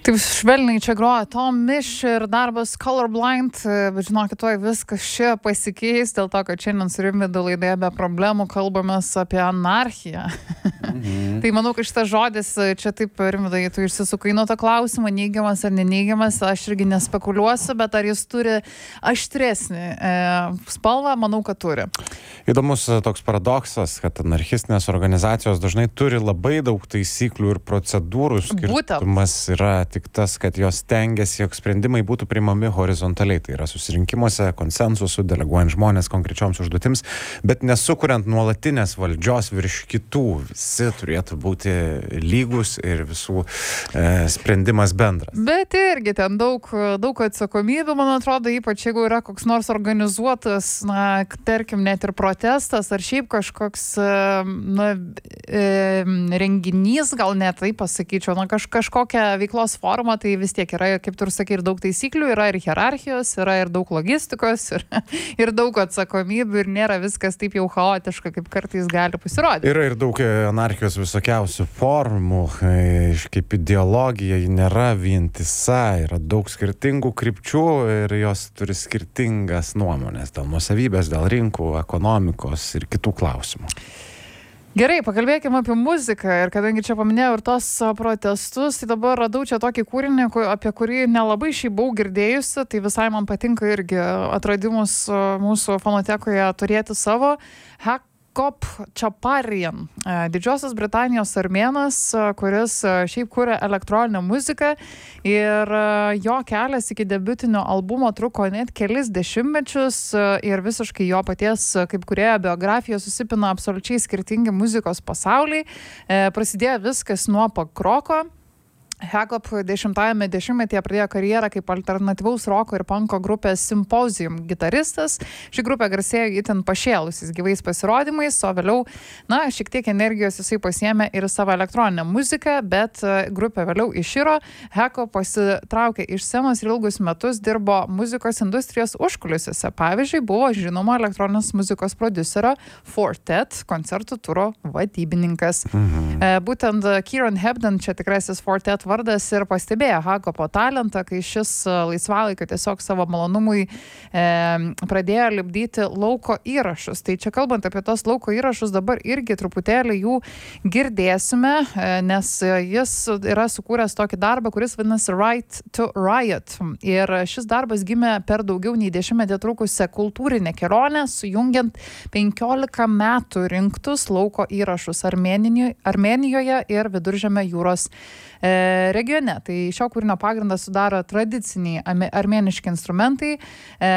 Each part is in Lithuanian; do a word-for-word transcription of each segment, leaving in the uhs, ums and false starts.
Taip švelniai čia groja Tom Misch ir darbas Colorblind, bet žinokit, tuoj viskas čia pasikeis, dėl to, kad šiandien su Rimvydu laidoje be problemų kalbamės apie anarchiją. Mhm. Tai manau, kad šitas žodis, čia taip, Rimvydai, tu išsisukai nuo to klausimo, neigiamas ar neneigiamas, aš irgi nespekuliuosiu, bet ar jis turi aštresnį e, spalvą, manau, kad turi. Įdomus toks paradoksas, kad anarchistinės organizacijos dažnai turi labai daug taisyklių ir procedūrų. Skirtumas yra tik tas, kad jos tengiasi, jog sprendimai būtų priimami horizontaliai. Tai yra susirinkimuose, konsensusų, deleguojant žmonės konkrečioms užduotims, bet nesukuriant nuolatinės valdžios virš kitų. Visi turėtų būti lygus ir visų e, sprendimas bendras. Bet irgi ten daug, daug atsakomybių, man atrodo, ypač jeigu yra koks nors organizuotas, na, tarkim, net ir protestas, ar šiaip kažkoks na, e, renginys, gal net taip pasakyčiau, na, kaž, kažkokia veiklos forma, tai vis tiek yra, kaip tu ir sakai, ir daug taisyklių, yra ir hierarchijos, yra ir daug logistikos, ir, ir daug atsakomybių, ir nėra viskas taip jau chaotiška, kaip kartais gali pasirodyti. Yra ir daug anarchijos visokiausių formų, kaip ideologija, ji nėra vientisa, yra daug skirtingų krypčių ir jos turi skirtingas nuomonės dėl nuosavybės, dėl rinkų, ekonomikos ir kitų klausimų. Gerai, pakalbėkime apie muziką ir kadangi čia paminėjau ir tos protestus, tai dabar radau čia tokį kūrinį, apie kurį nelabai šiaip buvau girdėjusi, tai visai man patinka irgi atradimus mūsų fonotekoje turėti savo. Hakop Chaparian, Didžiosios Britanijos armėnas, kuris šiaip kuria elektroninę muziką ir jo kelias iki debiutinio albumo truko net kelis dešimtmečius ir visiškai jo paties kaip kūrėjo biografija susipina absoliučiai skirtingi muzikos pasauliai. Prasidėjo viskas nuo pankroko. Hakop dešimtajame dešimtmetyje pradėjo karjerą kaip alternatyvaus roko ir panko grupės Symposium gitaristas. Ši grupė garsėjo itin pašėlusiais gyvais pasirodymais, o vėliau, na, šiek tiek energijos jisai pasiėmė ir savo elektroninę muziką, bet grupė vėliau iširo. Hakop pasitraukė iš scenos ir ilgus metus dirbo muzikos industrijos užkulisiuose. Pavyzdžiui, buvo žinoma elektroninės muzikos prodiuserio Fortet koncertų turo vadybininkas. Mhm. Būtent Kieran Hebden, čia tikrasis Fortet vardas, ir pastebėjo Hakopo talentą, kai šis laisvalaikio tiesiog savo malonumui e, pradėjo lipdyti lauko įrašus. Tai čia kalbant apie tos lauko įrašus, dabar irgi truputėlį jų girdėsime, e, nes jis yra sukūręs tokį darbą, kuris vadinasi Right to Riot. Ir šis darbas gimė per daugiau nei dešimtmetį trukusią kultūrinę kelionę, sujungiant penkiolika metų rinktus lauko įrašus Armėnijoje, Armėnijoje ir Viduržemio jūros regione. Tai šio kūrinio pagrindą sudaro tradiciniai armėniški instrumentai, e,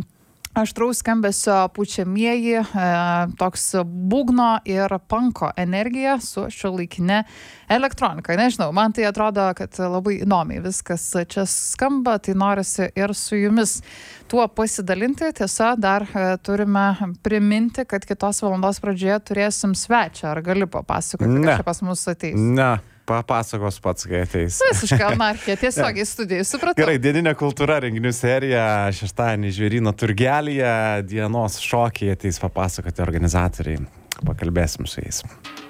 aštraus skambesio pučiamieji, e, toks būgno ir panko energija su šiuolaikine elektronika. Nežinau, man tai atrodo, kad labai įdomiai viskas čia skamba, tai norisi ir su jumis tuo pasidalinti. Tiesa, dar e, turime priminti, kad kitos valandos pradžioje turėsim svečią. Ar gali papasakoti, kad čia pas mus ateis? Ne. Papasakos pats, kai ateis. Visiškai anarchija, tiesiog į studiją, supratau. Gerai, dieninė kultūra, renginių serija, šeštadienį Žvėryno turgelyje, dienos šokiai ateis papasakoti organizatoriai. Pakalbėsim su jais.